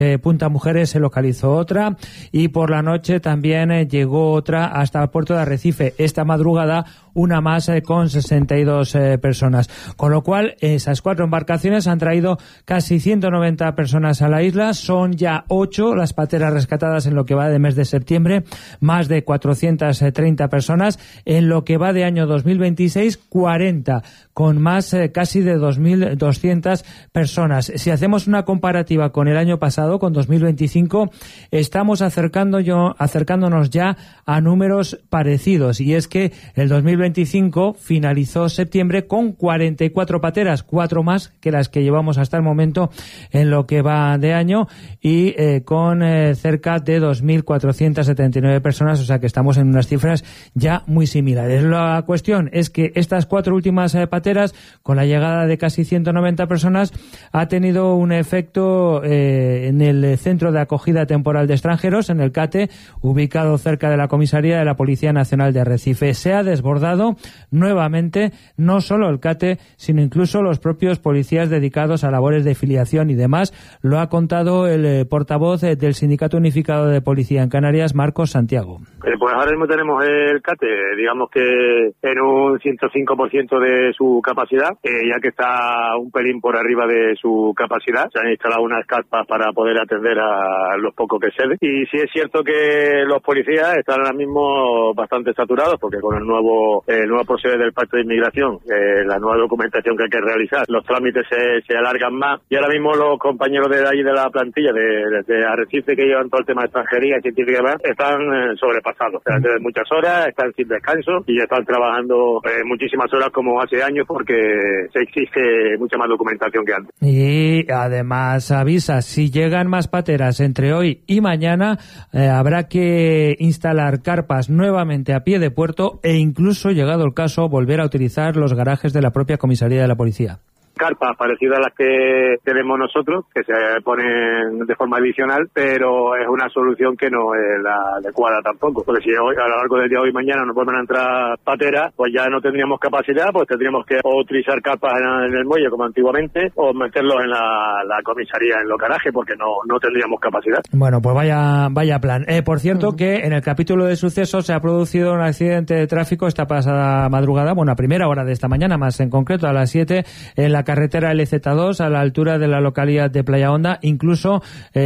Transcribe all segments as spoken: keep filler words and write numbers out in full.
Eh, Punta Mujeres se localizó otra y por la noche también eh, llegó otra hasta el puerto de Arrecife. Esta madrugada una más eh, con sesenta y dos eh, personas. Con lo cual esas cuatro embarcaciones han traído casi ciento noventa personas a la isla. Son ya ocho las pateras rescatadas en lo que va de mes de septiembre. Más de cuatrocientas treinta personas. En lo que va de año dos mil veintiséis, cuarenta. Con más eh, casi de dos mil doscientas personas. Si hacemos una comparativa con el año pasado, con dos mil veinticinco, estamos acercando yo, acercándonos ya a números parecidos, y es que el dos mil veinticinco finalizó septiembre con cuarenta y cuatro pateras, cuatro más que las que llevamos hasta el momento en lo que va de año, y eh, con eh, cerca de dos mil cuatrocientas setenta y nueve personas, o sea que estamos en unas cifras ya muy similares. La cuestión es que estas cuatro últimas eh, pateras, con la llegada de casi ciento noventa personas, ha tenido un efecto eh, en el Centro de Acogida Temporal de Extranjeros, en el CATE, ubicado cerca de la comisaría de la Policía Nacional de Arrecife. Se ha desbordado nuevamente no solo el CATE, sino incluso los propios policías dedicados a labores de filiación y demás. Lo ha contado el eh, portavoz eh, del Sindicato Unificado de Policía en Canarias, Marcos Santiago. Eh, pues ahora mismo tenemos el CATE, digamos que en un ciento cinco por ciento de su capacidad, eh, ya que está un pelín por arriba de su capacidad. Se han instalado unas carpas para poder atender a los pocos que ceden. Y sí es cierto que los policías están ahora mismo bastante saturados, porque con el nuevo el nuevo proceder del Pacto de Inmigración, eh, la nueva documentación que hay que realizar, los trámites se, se alargan más, y ahora mismo los compañeros de ahí de la plantilla de, de, de Arrecife, que llevan todo el tema de extranjería, científica y demás, están eh, sobrepasados. O sea, tienen muchas horas, están sin descanso y están trabajando eh, muchísimas horas como hace años, porque se exige mucha más documentación que antes. Y además avisa, si llegan más pateras entre hoy y mañana, eh, habrá que instalar carpas nuevamente a pie de puerto e incluso, llegado el caso, volver a utilizar los garajes de la propia comisaría de la policía. Carpas parecidas a las que tenemos nosotros, que se ponen de forma adicional, pero es una solución que no es la adecuada tampoco, porque si hoy, a lo largo del día de hoy y mañana nos vuelven a entrar pateras, pues ya no tendríamos capacidad, pues tendríamos que o utilizar carpas en, en el muelle como antiguamente, o meterlos en la, la comisaría, en los garajes, porque no, no tendríamos capacidad. Bueno, pues vaya vaya plan. Eh, por cierto, uh-huh. que en el capítulo de sucesos se ha producido un accidente de tráfico esta pasada madrugada, bueno, a primera hora de esta mañana, más en concreto a las siete, en la carretera L Z dos, a la altura de la localidad de Playa Honda. Incluso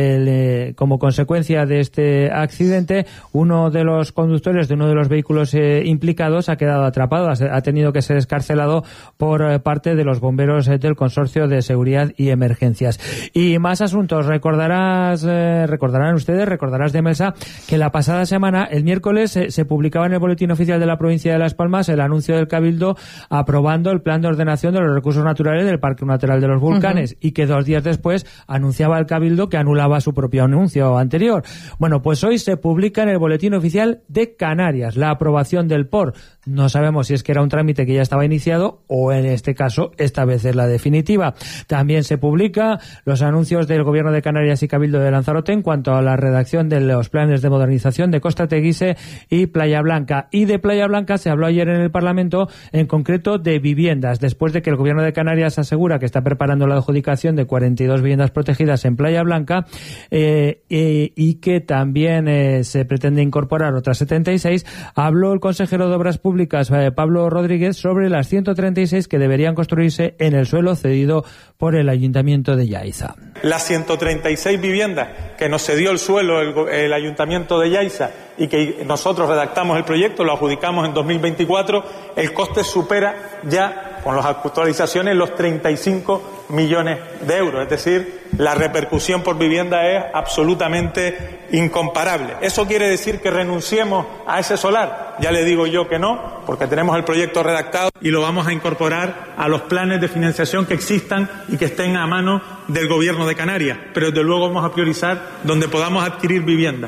eh, como consecuencia de este accidente, uno de los conductores de uno de los vehículos eh, implicados ha quedado atrapado, ha tenido que ser excarcelado por eh, parte de los bomberos eh, del Consorcio de Seguridad y Emergencias. Y más asuntos. Recordarás, eh, recordarán ustedes, recordarás de mesa, que la pasada semana, el miércoles, eh, se publicaba en el Boletín Oficial de la Provincia de Las Palmas el anuncio del Cabildo aprobando el Plan de Ordenación de los Recursos Naturales del Parque Natural de los Volcanes, uh-huh. y que dos días después anunciaba el Cabildo que anulaba su propio anuncio anterior. Bueno, pues hoy se publica en el Boletín Oficial de Canarias la aprobación del P O R. No sabemos si es que era un trámite que ya estaba iniciado o, en este caso, esta vez es la definitiva. También se publica los anuncios del Gobierno de Canarias y Cabildo de Lanzarote en cuanto a la redacción de los planes de modernización de Costa Teguise y Playa Blanca. Y de Playa Blanca se habló ayer en el Parlamento, en concreto de viviendas, después de que el Gobierno de Canarias asegura que está preparando la adjudicación de cuarenta y dos viviendas protegidas en Playa Blanca, eh, eh, y que también eh, se pretende incorporar otras setenta y seis. Habló el consejero de Obras Públicas, eh, Pablo Rodríguez, sobre las ciento treinta y seis que deberían construirse en el suelo cedido por el Ayuntamiento de Yaiza. Las ciento treinta y seis viviendas que nos cedió el suelo el, el Ayuntamiento de Yaiza y que nosotros redactamos el proyecto, lo adjudicamos en dos mil veinticuatro, el coste supera ya, con las actualizaciones, los treinta y cinco millones de euros. Es decir, la repercusión por vivienda es absolutamente incomparable. ¿Eso quiere decir que renunciemos a ese solar? Ya le digo yo que no, porque tenemos el proyecto redactado y lo vamos a incorporar a los planes de financiación que existan y que estén a mano del Gobierno de Canarias. Pero desde luego vamos a priorizar donde podamos adquirir vivienda.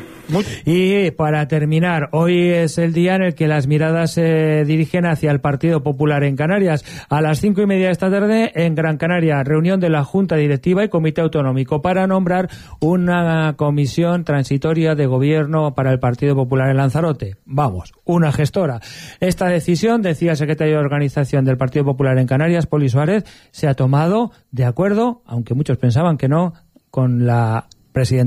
Y para terminar, hoy es el día en el que las miradas se dirigen hacia el Partido Popular en Canarias. A las cinco y media de esta tarde, en Gran Canaria, reunión de la Junta Directiva y Comité Autonómico para nombrar una comisión transitoria de gobierno para el Partido Popular en Lanzarote. Vamos, una gestora. Esta decisión, decía el secretario de Organización del Partido Popular en Canarias, Poli Suárez, se ha tomado de acuerdo, aunque muchos pensaban que no, con la presidente